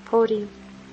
Puri.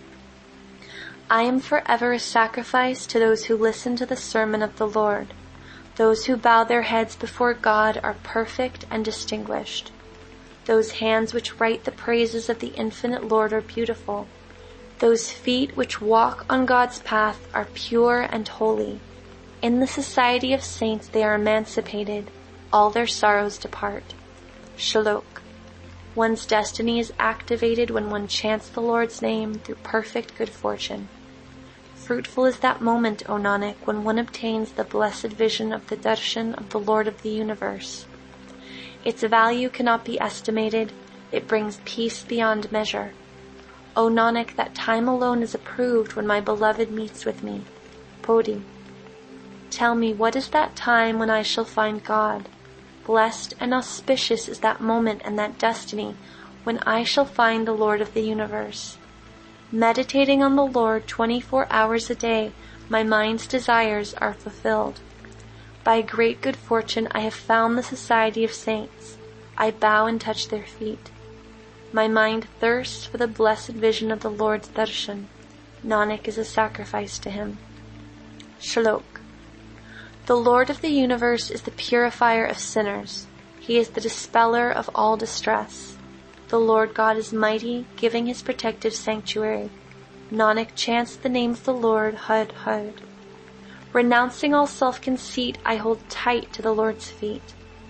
I am forever a sacrifice to those who listen to the sermon of the Lord. Those who bow their heads before God are perfect and distinguished. Those hands which write the praises of the infinite Lord are beautiful. Those feet which walk on God's path are pure and holy. In the society of saints they are emancipated. All their sorrows depart. Shalok. One's destiny is activated when one chants the Lord's name through perfect good fortune. Fruitful is that moment, O Nanak, when one obtains the blessed vision of the darshan of the Lord of the universe. Its value cannot be estimated. It brings peace beyond measure. O Nanak, that time alone is approved when my beloved meets with me. Puri. Tell me, what is that time when I shall find God? Blessed and auspicious is that moment and that destiny when I shall find the Lord of the universe. Meditating on the Lord 24 hours a day, my mind's desires are fulfilled. By great good fortune I have found the society of saints. I bow and touch their feet. My mind thirsts for the blessed vision of the Lord's darshan. Nanak is a sacrifice to him. Shalok. The Lord of the universe is the purifier of sinners. He is the dispeller of all distress. The Lord God is mighty, giving his protective sanctuary. Nanak chants the name of the Lord, Hud Hud. Renouncing all self-conceit, I hold tight to the Lord's feet.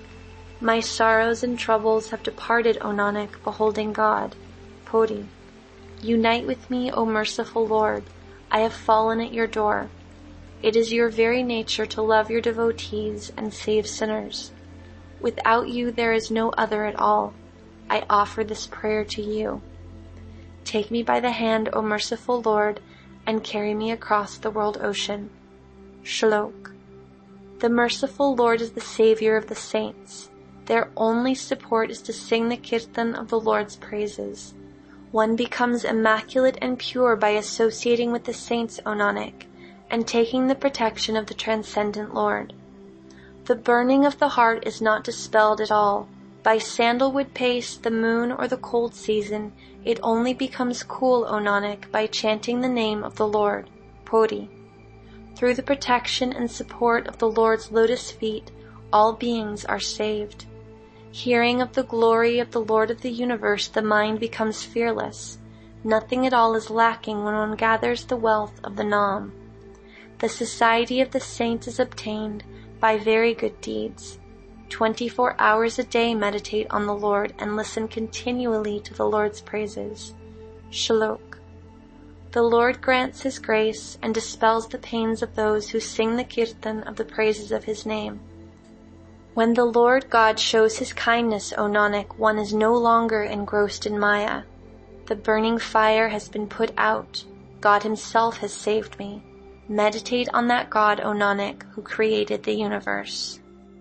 My sorrows and troubles have departed, O Nanak, beholding God. Puri. Unite with me, O merciful Lord. I have fallen at your door. It is your very nature to love your devotees and save sinners. Without you there is no other at all. I offer this prayer to you. Take me by the hand, O merciful Lord, and carry me across the world ocean. Shalok. The merciful Lord is the savior of the saints. Their only support is to sing the kirtan of the Lord's praises. One becomes immaculate and pure by associating with the saints, O Nanak, and taking the protection of the transcendent Lord. The burning of the heart is not dispelled at all. By sandalwood paste, the moon, or the cold season, it only becomes cool, O Nanak, by chanting the name of the Lord. Puri. Through the protection and support of the Lord's lotus feet, all beings are saved. Hearing of the glory of the Lord of the universe, the mind becomes fearless. Nothing at all is lacking when one gathers the wealth of the Nam. The society of the saints is obtained by very good deeds. 24 hours a day meditate on the Lord and listen continually to the Lord's praises. Shalok. The Lord grants his grace and dispels the pains of those who sing the kirtan of the praises of his name. When the Lord God shows his kindness, O Nanak, one is no longer engrossed in Maya. The burning fire has been put out. God himself has saved me. Meditate on that God, O Nanak, who created the universe.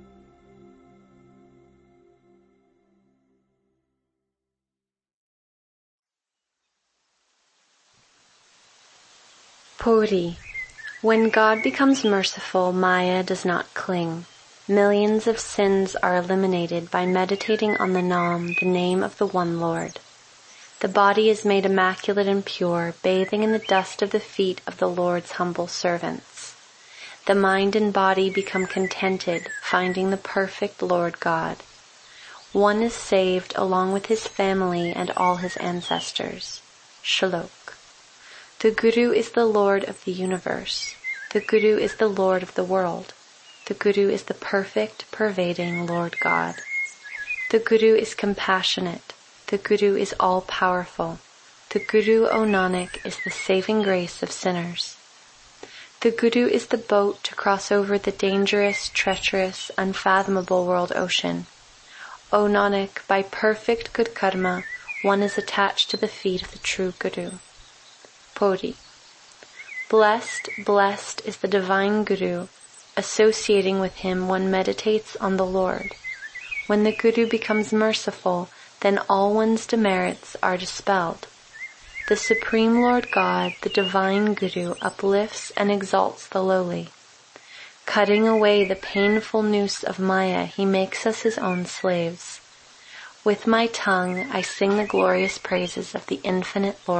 Puri. When God becomes merciful, Maya does not cling. Millions of sins are eliminated by meditating on the Nam, the name of the One Lord. The body is made immaculate and pure, bathing in the dust of the feet of the Lord's humble servants. The mind and body become contented, finding the perfect Lord God. One is saved along with his family and all his ancestors. Shalok. The Guru is the Lord of the universe. The Guru is the Lord of the world. The Guru is the perfect, pervading Lord God. The Guru is compassionate. The Guru is all-powerful. The Guru, O Nanak, is the saving grace of sinners. The Guru is the boat to cross over the dangerous, treacherous, unfathomable world ocean. O Nanak, by perfect good karma, one is attached to the feet of the true Guru. Puri. Blessed, blessed is the divine Guru. Associating with him, one meditates on the Lord. When the Guru becomes merciful, then all one's demerits are dispelled. The Supreme Lord God, the divine Guru, uplifts and exalts the lowly. Cutting away the painful noose of Maya, he makes us his own slaves. With my tongue, I sing the glorious praises of the infinite Lord.